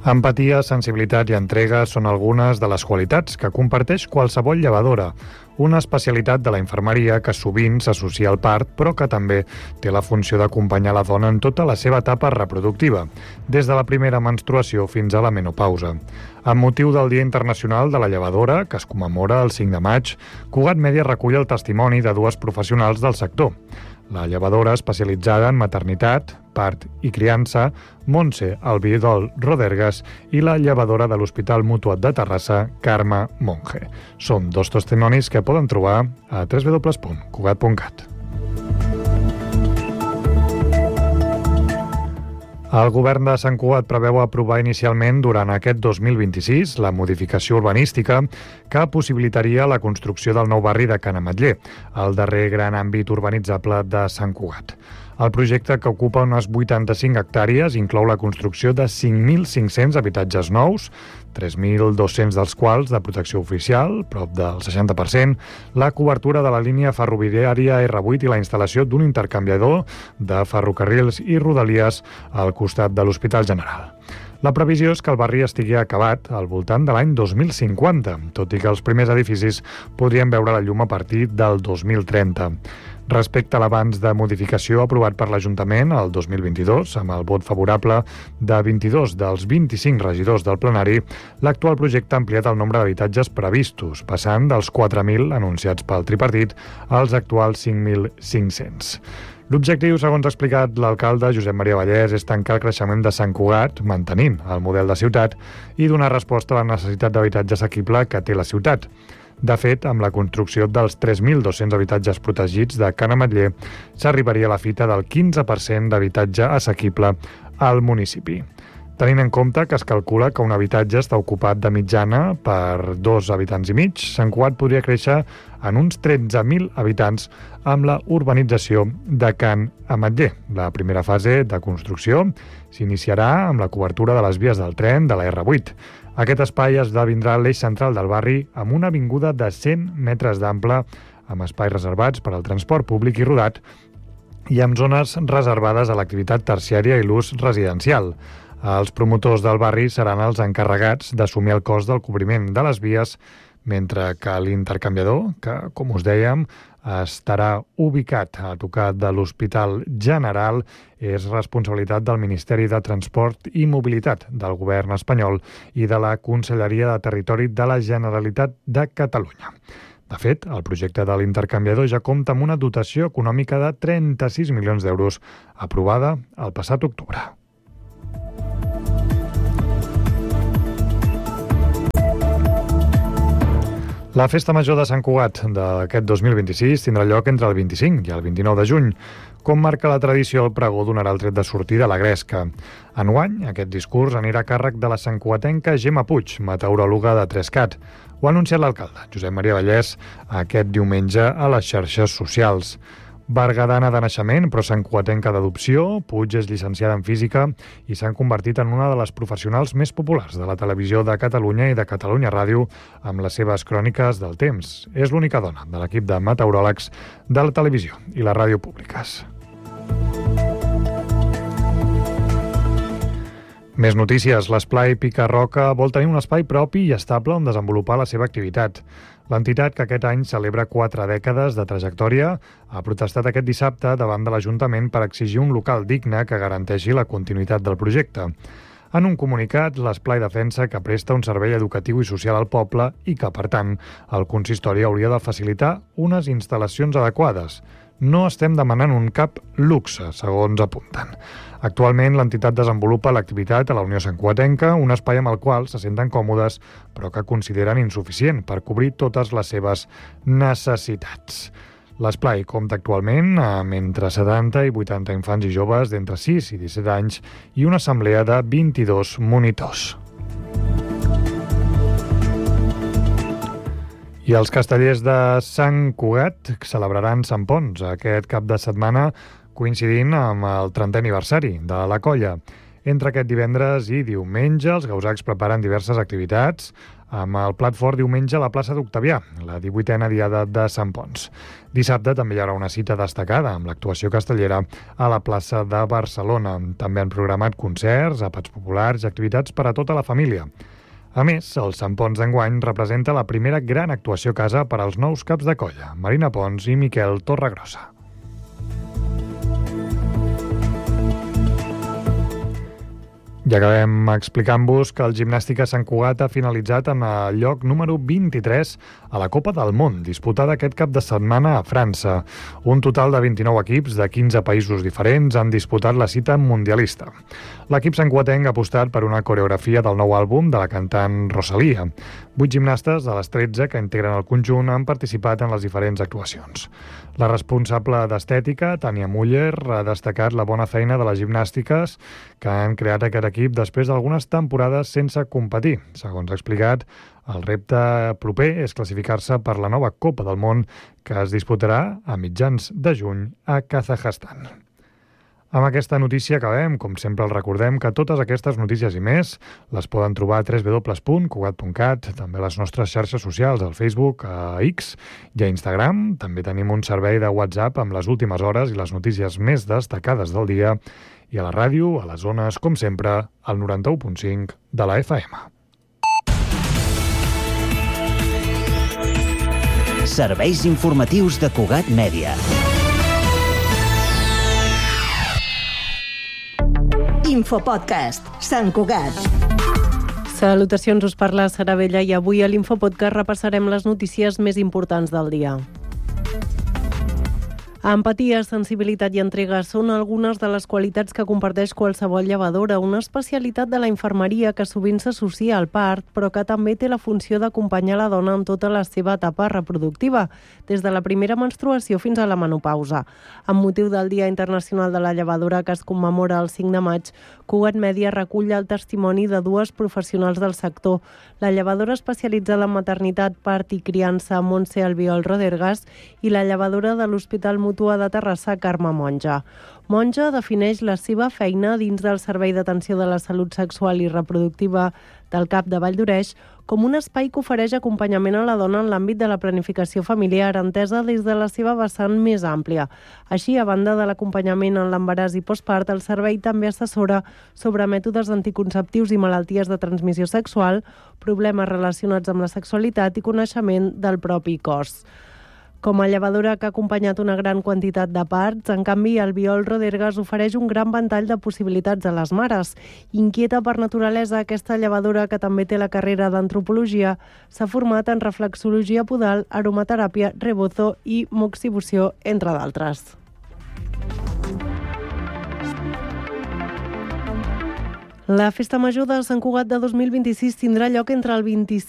Empatia, sensibilitat i entrega són algunes de les qualitats que comparteix qualsevol llevadora, una especialitat de la infermeria que sovint s'associa al part, però que també té la funció d'acompanyar la dona en tota la seva etapa reproductiva, des de la primera menstruació fins a la menopausa. Amb motiu del Dia Internacional de la Llevadora, que es commemora el 5 de maig, Cugat Mèdia recull el testimoni de dues professionals del sector. La llevadora especialitzada en maternitat, part i criança, Montse Albiol Rodergas, i la llevadora de l'Hospital Mutuat de Terrassa, Carme Monge. Són dos testimonis que poden trobar a www.cugat.cat. El govern de Sant Cugat preveu aprovar inicialment durant aquest 2026 la modificació urbanística que possibilitaria la construcció del nou barri de Can Ametller, el darrer gran àmbit urbanitzable de Sant Cugat. El projecte, que ocupa unes 85 hectàrees, inclou la construcció de 5.500 habitatges nous, 3.200 dels quals de protecció oficial, prop del 60%, la cobertura de la línia ferroviària R8 i la instal·lació d'un intercanviador de ferrocarrils i rodalies al costat de l'Hospital General. La previsió és que el barri estigui acabat al voltant de l'any 2050, tot i que els primers edificis podrien veure la llum a partir del 2030. Respecte a l'avanç de modificació aprovat per l'Ajuntament el 2022, amb el vot favorable de 22 dels 25 regidors del plenari, l'actual projecte ha ampliat el nombre d'habitatges previstos, passant dels 4.000 anunciats pel tripartit als actuals 5.500. L'objectiu, segons ha explicat l'alcalde Josep Maria Vallès, és tancar el creixement de Sant Cugat, mantenint el model de ciutat, i donar resposta a la necessitat d'habitatge assequible que té la ciutat. De fet, amb la construcció dels 3.200 habitatges protegits de Can Ametller, s'arribaria a la fita del 15% d'habitatge assequible al municipi. Tenint en compte que es calcula que un habitatge està ocupat de mitjana per 2 habitants i mig, Sant Cugat podria créixer en uns 13.000 habitants amb la urbanització de Can Ametller. La primera fase de construcció s'iniciarà amb la cobertura de les vies del tren de la R8. Aquest espai esdevindrà l'eix central del barri amb una avinguda de 100 metres d'ample, amb espais reservats per al transport públic i rodat i amb zones reservades a l'activitat terciària i l'ús residencial. Els promotors del barri seran els encarregats d'assumir el cost del cobriment de les vies, mentre que l'intercanviador, que, com us dèiem, estarà ubicat a tocar de l'Hospital General, és responsabilitat del Ministeri de Transport i Mobilitat del Govern espanyol i de la Conselleria de Territori de la Generalitat de Catalunya. De fet, el projecte de l'intercanviador ja compta amb una dotació econòmica de 36 milions d'euros, aprovada el passat octubre. La Festa Major de Sant Cugat d'aquest 2026 tindrà lloc entre el 25 i el 29 de juny. Com marca la tradició, el pregó donarà el tret de sortida a la gresca. Enguany, aquest discurs anirà a càrrec de la santcugatenca Gemma Puig, meteoròloga de Trescat. Ho ha anunciat l'alcalde, Josep Maria Vallès, aquest diumenge a les xarxes socials. Bergadana de naixement, però santcugatenca d'adopció, Puig és llicenciada en física i s'han convertit en una de les professionals més populars de la televisió de Catalunya i de Catalunya Ràdio amb les seves cròniques del temps. És l'única dona de l'equip de meteoròlegs de la televisió i la ràdio públiques. Més notícies. L'Esplai Pica-Roca vol tenir un espai propi i estable on desenvolupar la seva activitat. L'entitat, que aquest any celebra 4 dècades de trajectòria, ha protestat aquest dissabte davant de l'Ajuntament per exigir un local digne que garanteixi la continuïtat del projecte. En un comunicat, l'Esplai defensa que presta un servei educatiu i social al poble i que, per tant, el consistori hauria de facilitar unes instal·lacions adequades. No estem demanant un cap luxe, segons apunten. Actualment, l'entitat desenvolupa l'activitat a la Unió Santcugatenca, un espai amb el qual se senten còmodes, però que consideren insuficient per cobrir totes les seves necessitats. L'Esplai compta actualment amb entre 70 i 80 infants i joves d'entre 6 i 17 anys i una assemblea de 22 monitors. I els castellers de Sant Cugat celebraran Sant Ponç aquest cap de setmana, coincidint amb el 30è aniversari de la colla. Entre aquest divendres i diumenge, els gausacs preparen diverses activitats amb el plat fort diumenge a la plaça d'Octavià, la 18a Diada de Sant Ponç. Dissabte també hi haurà una cita destacada amb l'actuació castellera a la plaça de Barcelona. També han programat concerts, àpats populars i activitats per a tota la família. A més, el Sant Ponç d'enguany representa la primera gran actuació a casa per als nous caps de colla, Marina Pons i Miquel Torregrossa. I acabem explicant-vos que el Gimnàstica Sant Cugat ha finalitzat en el lloc número 23 a la Copa del Món, disputada aquest cap de setmana a França. Un total de 29 equips de 15 països diferents han disputat la cita mundialista. L'equip santcugatenc ha apostat per una coreografia del nou àlbum de la cantant Rosalía. 8 gimnastes de les 13 que integren el conjunt han participat en les diferents actuacions. La responsable d'estètica, Tània Muller, ha destacat la bona feina de les gimnàstiques que han creat aquest equip després d'algunes temporades sense competir. Segons ha explicat, el repte proper és classificar-se per la nova Copa del Món que es disputarà a mitjans de juny a Kazakhstan. Amb aquesta notícia acabem. Com sempre, els recordem que totes aquestes notícies i més les poden trobar a www.cugat.cat, també a les nostres xarxes socials, al Facebook, a X i a Instagram. També tenim un servei de WhatsApp amb les últimes hores i les notícies més destacades del dia, i a la ràdio, a les zones, com sempre, al 91.5 de la FM. Serveis informatius de Cugat Mèdia. Infopodcast, Sant Cugat. Salutacions, us parla Sara Vella i avui a l'Infopodcast repassarem les notícies més importants del dia. Empatia, sensibilitat i entrega són algunes de les qualitats que comparteix qualsevol llevadora, una especialitat de la infermeria que sovint s'associa al part, però que també té la funció d'acompanyar la dona en tota la seva etapa reproductiva, des de la primera menstruació fins a la menopausa. Amb motiu del Dia Internacional de la Llevadora, que es commemora el 5 de maig, Cugat Mèdia recull el testimoni de dues professionals del sector, la llevadora especialitzada en maternitat, part i criança, Montse Albiol Rodergas, i la llevadora de l'Hospital Mútua de Terrassa, Carme Monja. Monja defineix la seva feina dins del Servei d'Atenció de la Salut Sexual i Reproductiva del CAP de Vall d'Oreix com un espai que ofereix acompanyament a la dona en l'àmbit de la planificació familiar, entesa des de la seva vessant més àmplia. Així, a banda de l'acompanyament en l'embaràs i postpart, el servei també assessora sobre mètodes anticonceptius i malalties de transmissió sexual, problemes relacionats amb la sexualitat i coneixement del propi cos. Com a llevadora que ha acompanyat una gran quantitat de parts, en canvi, Albiol Rodergas ofereix un gran ventall de possibilitats a les mares. Inquieta per naturalesa, aquesta llevadora, que també té la carrera d'antropologia, s'ha format en reflexologia podal, aromateràpia, rebozo i moxibució, entre d'altres. La Festa Major de Sant Cugat de 2026 tindrà lloc entre el 25